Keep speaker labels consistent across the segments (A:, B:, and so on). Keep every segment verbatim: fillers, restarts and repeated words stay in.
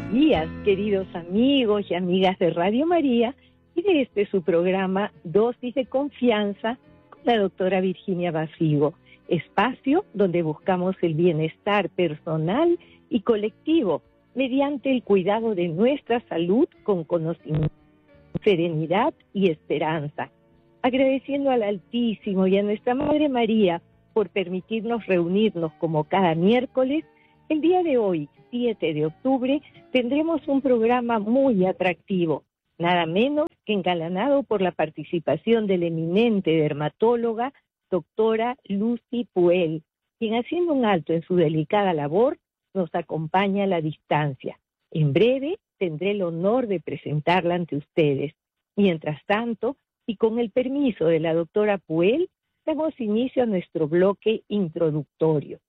A: días, queridos amigos y amigas de Radio María y de este su programa Dosis de Confianza con la doctora Virginia Bafigo, espacio donde buscamos el bienestar personal y colectivo mediante el cuidado de nuestra salud con conocimiento, serenidad y esperanza. Agradeciendo al Altísimo y a nuestra Madre María por permitirnos reunirnos como cada miércoles, el día de hoy, siete de octubre, tendremos un programa muy atractivo, nada menos que engalanado por la participación de la eminente dermatóloga, doctora Lucy Puel, quien haciendo un alto en su delicada labor, nos acompaña a la distancia. En breve tendré el honor de presentarla ante ustedes. Mientras tanto, y con el permiso de la doctora Puel, damos inicio a nuestro bloque introductorio.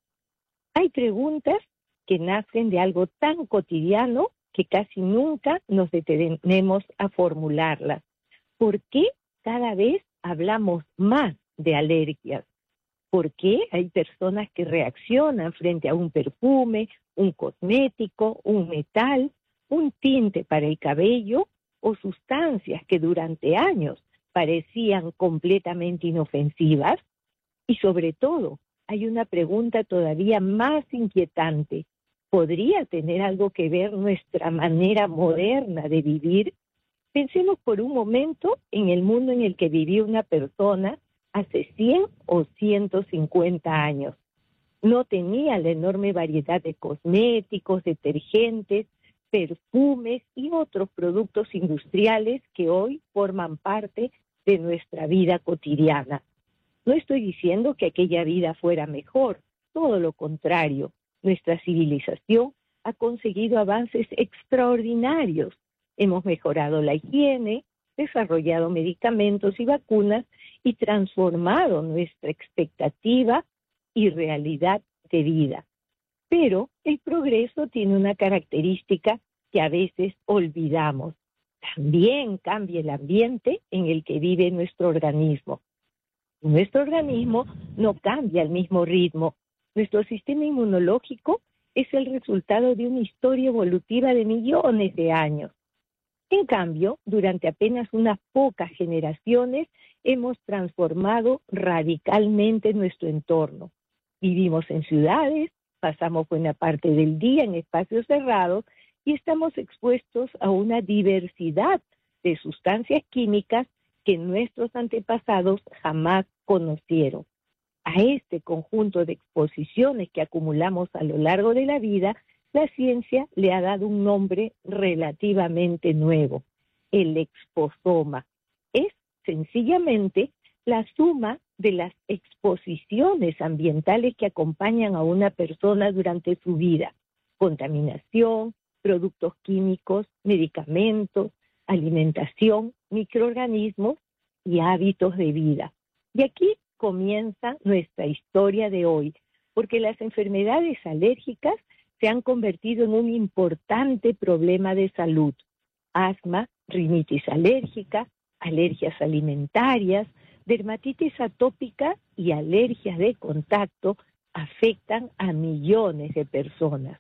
A: Hay preguntas que nacen de algo tan cotidiano que casi nunca nos detenemos a formularlas. ¿Por qué cada vez hablamos más de alergias? ¿Por qué hay personas que reaccionan frente a un perfume, un cosmético, un metal, un tinte para el cabello o sustancias que durante años parecían completamente inofensivas? Y sobre todo, hay una pregunta todavía más inquietante. ¿Podría tener algo que ver nuestra manera moderna de vivir? Pensemos por un momento en el mundo en el que vivía una persona hace cien o ciento cincuenta años. No tenía la enorme variedad de cosméticos, detergentes, perfumes y otros productos industriales que hoy forman parte de nuestra vida cotidiana. No estoy diciendo que aquella vida fuera mejor, todo lo contrario. Nuestra civilización ha conseguido avances extraordinarios. Hemos mejorado la higiene, desarrollado medicamentos y vacunas y transformado nuestra expectativa y realidad de vida. Pero el progreso tiene una característica que a veces olvidamos. También cambia el ambiente en el que vive nuestro organismo. Nuestro organismo no cambia al mismo ritmo. Nuestro sistema inmunológico es el resultado de una historia evolutiva de millones de años. En cambio, durante apenas unas pocas generaciones hemos transformado radicalmente nuestro entorno. Vivimos en ciudades, pasamos buena parte del día en espacios cerrados y estamos expuestos a una diversidad de sustancias químicas que nuestros antepasados jamás conocieron. A este conjunto de exposiciones que acumulamos a lo largo de la vida, la ciencia le ha dado un nombre relativamente nuevo, el exposoma. Es sencillamente la suma de las exposiciones ambientales que acompañan a una persona durante su vida: contaminación, productos químicos, medicamentos, alimentación, microorganismos y hábitos de vida. Y aquí comienza nuestra historia de hoy, porque las enfermedades alérgicas se han convertido en un importante problema de salud. Asma, rinitis alérgica, alergias alimentarias, dermatitis atópica y alergias de contacto afectan a millones de personas.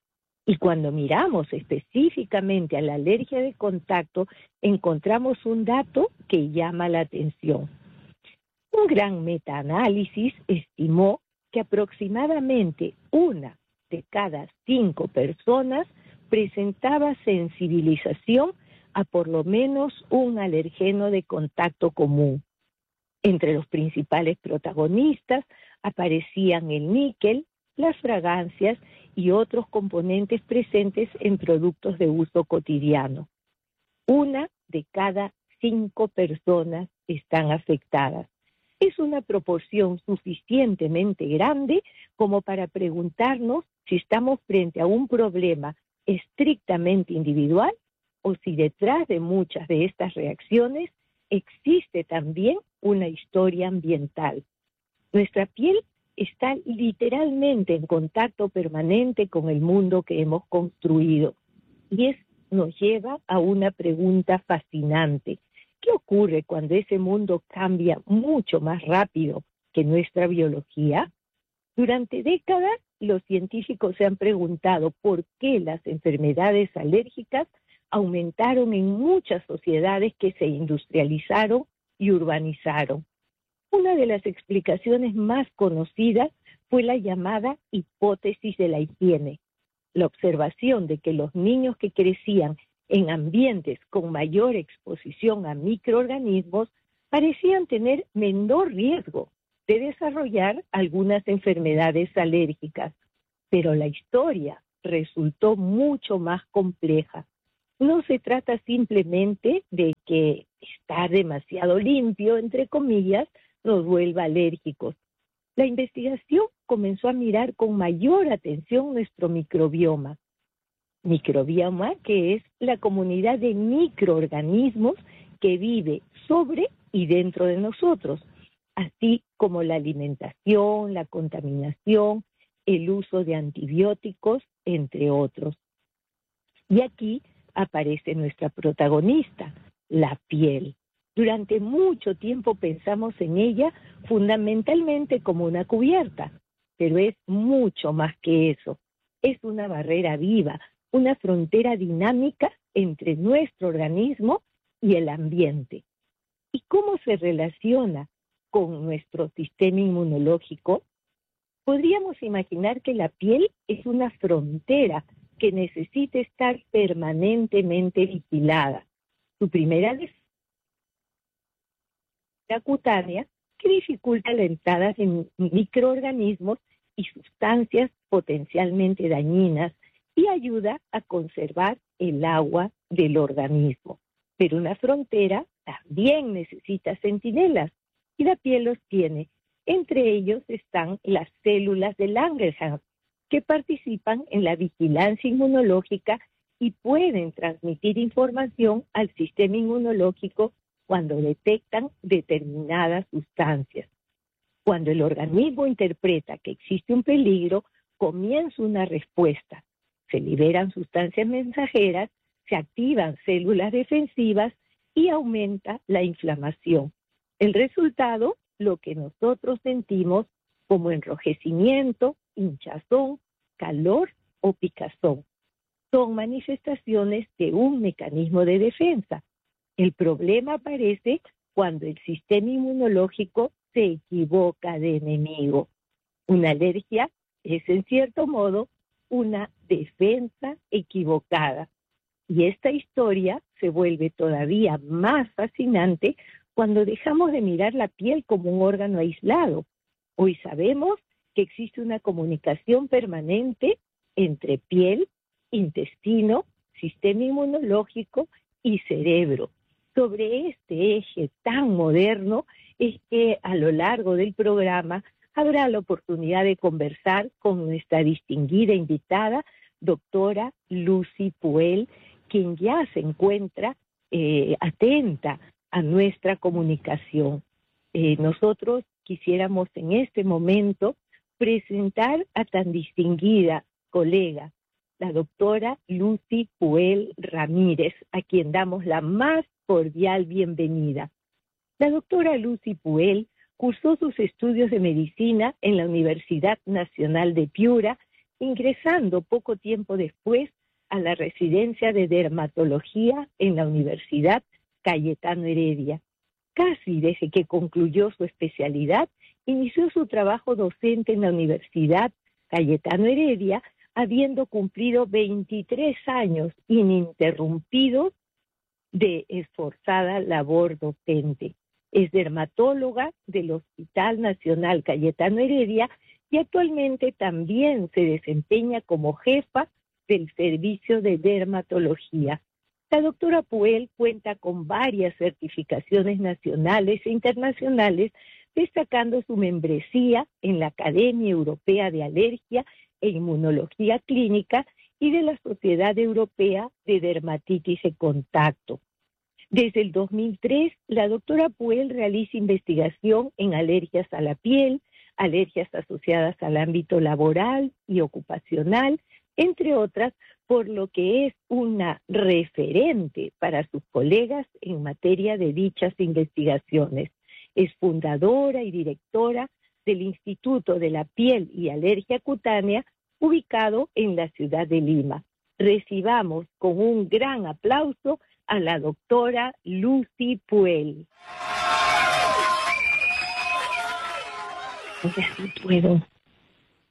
A: Y cuando miramos específicamente a la alergia de contacto, encontramos un dato que llama la atención. Un gran metaanálisis estimó que aproximadamente una de cada cinco personas presentaba sensibilización a por lo menos un alergeno de contacto común. Entre los principales protagonistas aparecían el níquel, las fragancias y otros componentes presentes en productos de uso cotidiano. Una de cada cinco personas están afectadas. Es una proporción suficientemente grande como para preguntarnos si estamos frente a un problema estrictamente individual o si detrás de muchas de estas reacciones existe también una historia ambiental. Nuestra piel está literalmente en contacto permanente con el mundo que hemos construido y es, nos lleva a una pregunta fascinante. ¿Qué ocurre cuando ese mundo cambia mucho más rápido que nuestra biología? Durante décadas, los científicos se han preguntado por qué las enfermedades alérgicas aumentaron en muchas sociedades que se industrializaron y urbanizaron. Una de las explicaciones más conocidas fue la llamada hipótesis de la higiene, la observación de que los niños que crecían en ambientes con mayor exposición a microorganismos parecían tener menor riesgo de desarrollar algunas enfermedades alérgicas. Pero la historia resultó mucho más compleja. No se trata simplemente de que estar demasiado limpio, entre comillas, nos vuelva alérgicos. La investigación comenzó a mirar con mayor atención nuestro microbioma. Microbioma, que es la comunidad de microorganismos que vive sobre y dentro de nosotros, así como la alimentación, la contaminación, el uso de antibióticos, entre otros. Y aquí aparece nuestra protagonista, la piel. Durante mucho tiempo pensamos en ella fundamentalmente como una cubierta, pero es mucho más que eso. Es una barrera viva, una frontera dinámica entre nuestro organismo y el ambiente. ¿Y cómo se relaciona con nuestro sistema inmunológico? Podríamos imaginar que la piel es una frontera que necesita estar permanentemente vigilada. Su primera defensa cutánea que dificulta la entrada de microorganismos y sustancias potencialmente dañinas y ayuda a conservar el agua del organismo. Pero una frontera también necesita centinelas y la piel los tiene. Entre ellos están las células de Langerhans, que participan en la vigilancia inmunológica y pueden transmitir información al sistema inmunológico cuando detectan determinadas sustancias. Cuando el organismo interpreta que existe un peligro, comienza una respuesta. Se liberan sustancias mensajeras, se activan células defensivas y aumenta la inflamación. El resultado, lo que nosotros sentimos como enrojecimiento, hinchazón, calor o picazón. Son manifestaciones de un mecanismo de defensa. El problema aparece cuando el sistema inmunológico se equivoca de enemigo. Una alergia es, en cierto modo, una defensa equivocada. Y esta historia se vuelve todavía más fascinante cuando dejamos de mirar la piel como un órgano aislado. Hoy sabemos que existe una comunicación permanente entre piel, intestino, sistema inmunológico y cerebro. Sobre este eje tan moderno es que a lo largo del programa habrá la oportunidad de conversar con nuestra distinguida invitada, doctora Lucy Puel, quien ya se encuentra eh, atenta a nuestra comunicación. Eh, nosotros quisiéramos en este momento presentar a tan distinguida colega, la doctora Lucy Puel Ramírez, a quien damos la más cordial bienvenida. La doctora Lucy Puel cursó sus estudios de medicina en la Universidad Nacional de Piura, ingresando poco tiempo después a la residencia de dermatología en la Universidad Cayetano Heredia. Casi desde que concluyó su especialidad, inició su trabajo docente en la Universidad Cayetano Heredia, habiendo cumplido veintitrés años ininterrumpidos de esforzada labor docente. Es dermatóloga del Hospital Nacional Cayetano Heredia y actualmente también se desempeña como jefa del Servicio de Dermatología. La doctora Puel cuenta con varias certificaciones nacionales e internacionales, destacando su membresía en la Academia Europea de Alergia e Inmunología Clínica y de la Sociedad Europea de Dermatitis de Contacto. Desde el dos mil tres, la doctora Puel realiza investigación en alergias a la piel, alergias asociadas al ámbito laboral y ocupacional, entre otras, por lo que es una referente para sus colegas en materia de dichas investigaciones. Es fundadora y directora del Instituto de la Piel y Alergia Cutánea, ubicado en la ciudad de Lima. Recibamos con un gran aplauso a la doctora Lucy Puel. Ya sí puedo.